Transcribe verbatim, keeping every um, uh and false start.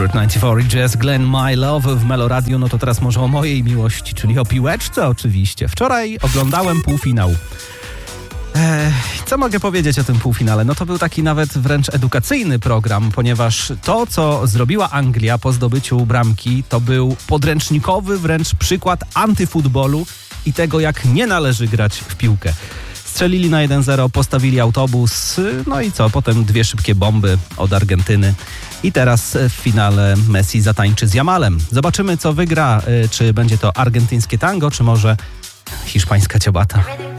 Route dziewięćdziesiąt cztery Jazz Glenn My Love w Melo Radio. No to teraz może o mojej miłości, czyli o piłeczce oczywiście. Wczoraj oglądałem półfinał. Ech, co mogę powiedzieć o tym półfinale? No to był taki nawet wręcz edukacyjny program, ponieważ to, co zrobiła Anglia po zdobyciu bramki, to był podręcznikowy wręcz przykład antyfutbolu i tego, jak nie należy grać w piłkę. Strzelili na jeden zero, postawili autobus, no i co? Potem dwie szybkie bomby od Argentyny. I teraz w finale Messi zatańczy z Yamalem. Zobaczymy, co wygra. Czy będzie to argentyńskie tango, czy może hiszpańska ciobata.